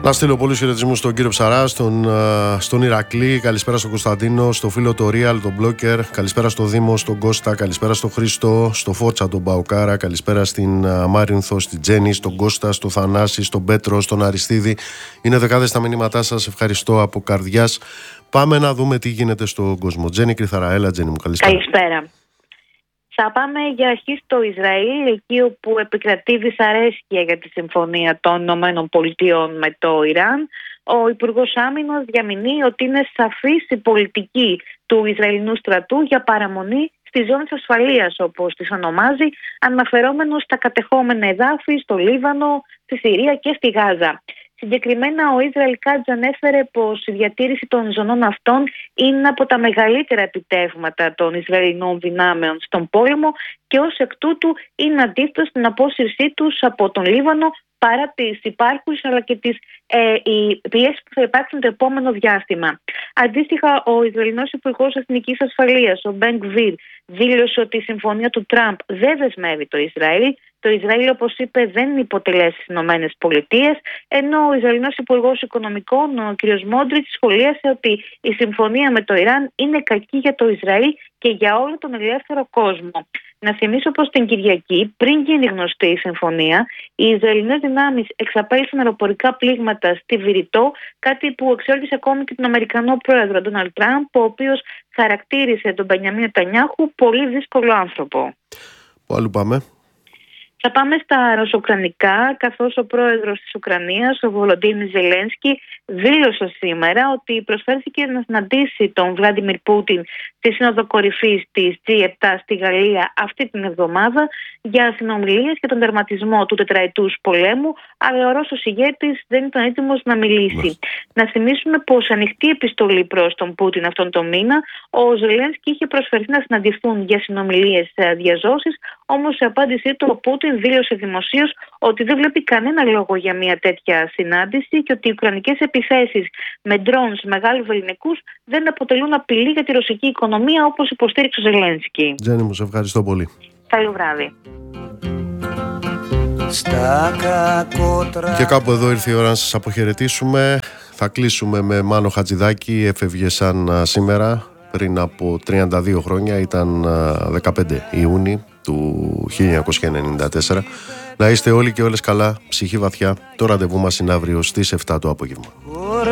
Να στείλω πολλούς χαιρετισμούς στον κύριο Ψαρά, στον Ηρακλή, καλησπέρα στον Κωνσταντίνο, στο φίλο το Real, τον Μπλόκερ, καλησπέρα στο Δήμο, στον Κώστα, καλησπέρα στο Χρήστο, στο Φώτσα, τον Παοκάρα, καλησπέρα στην Μάρινθο, στην Τζέννη, στον Κώστα, στο Θανάση, στον Πέτρο, στον Αριστίδη. Είναι δεκάδες τα μηνύματά σας, ευχαριστώ από καρδιάς. Πάμε να δούμε τι γίνεται στον κόσμο. Τζέννη Κρυθαρά, έλα Τζέννη μου, καλησπέρα. Καλησπέρα. Θα πάμε για αρχή στο Ισραήλ, εκεί όπου επικρατεί δυσαρέσκεια για τη συμφωνία των ΗΠΑ με το Ιράν. Ο Υπουργός Άμυνας διαμηνύει ότι είναι σαφής η πολιτική του Ισραηλινού στρατού για παραμονή στις ζώνες ασφαλείας, όπως τις ονομάζει, αναφερόμενος στα κατεχόμενα εδάφη, στο Λίβανο, στη Συρία και στη Γάζα. Συγκεκριμένα, ο Ισραήλ Κάτζ ανέφερε πως η διατήρηση των ζωνών αυτών είναι από τα μεγαλύτερα επιτεύγματα των Ισραηλινών δυνάμεων στον πόλεμο και ως εκ τούτου είναι αντίθετο στην απόσυρσή τους από τον Λίβανο, παρά τις υπάρχουσες αλλά και τις πιέσεις που θα υπάρξουν το επόμενο διάστημα. Αντίστοιχα, ο Ισραηλινός Υπουργός Εθνικής Ασφαλείας, ο Μπεν Γκβίρ, δήλωσε ότι η συμφωνία του Τραμπ δεν δεσμεύει το Ισραήλ. Το Ισραήλ, όπως είπε, δεν υποτελέσει τις ΗΠΑ, ενώ ο Ισραηλινός Υπουργός Οικονομικών, ο κ. Μόντριτς, σχολίασε ότι η συμφωνία με το Ιράν είναι κακή για το Ισραήλ και για όλο τον ελεύθερο κόσμο. Να θυμίσω πως την Κυριακή, πριν γίνει γνωστή η συμφωνία, οι Ισραηλινές δυνάμεις εξαπέλυσαν αεροπορικά πλήγματα στη Βηρητό, κάτι που εξόργησε ακόμη και τον Αμερικανό πρόεδρο Ντόναλντ Τραμπ, ο οποίος χαρακτήρισε τον Μπενιαμίν Νετανιάχου πολύ δύσκολο άνθρωπο. Πού αλλού πάμε? Θα πάμε στα ρωσοκρανικά, καθώς ο πρόεδρος της Ουκρανίας, ο Βολοντίμιρ Ζελένσκι, δήλωσε σήμερα ότι προσφέρθηκε να συναντήσει τον Βλάντιμιρ Πούτιν στη Σύνοδο Κορυφής της G7 στη Γαλλία αυτή την εβδομάδα για συνομιλίες και τον τερματισμό του τετραετούς πολέμου, αλλά ο Ρώσος ηγέτης δεν ήταν έτοιμος να μιλήσει. Να θυμίσουμε πως ανοιχτή επιστολή προς τον Πούτιν αυτόν τον μήνα, ο Ζελένσκι είχε προσφερθεί να συναντηθούν για συνομιλίες διαζώσεις, όμως σε απάντησή του ο Πούτιν δήλωσε δημοσίως ότι δεν βλέπει κανένα λόγο για μια τέτοια συνάντηση και ότι οι ουκρανικές επιθέσεις με ντρόουν μεγάλους ελληνικούς δεν αποτελούν απειλή για τη ρωσική οικονομία, όπως υποστήριξε ο Ζελένσκι. Τζέννη μου, σε ευχαριστώ πολύ. Καλό βράδυ. Και κάπου εδώ ήρθε η ώρα να σας αποχαιρετήσουμε. Θα κλείσουμε με Μάνο Χατζηδάκη. Έφευγε σαν σήμερα, πριν από 32 χρόνια, ήταν 15 Ιούνιου του 1994. Να είστε όλοι και όλες καλά, ψυχή βαθιά. Το ραντεβού μας είναι αύριο στις 7 το απόγευμα.